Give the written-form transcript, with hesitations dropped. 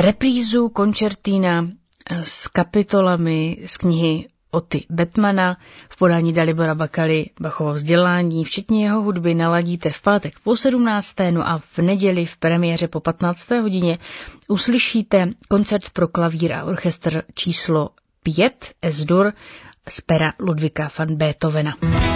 reprízu koncertína s kapitolami z knihy Oty Bettmana v podání Dalibora Bakaly Bachovo vzdělání, včetně jeho hudby, naladíte v pátek po 17. No a v neděli v premiéře po 15. hodině uslyšíte koncert pro klavír a orchestr číslo 5 S-dur z pera Ludvíka van Beethovena.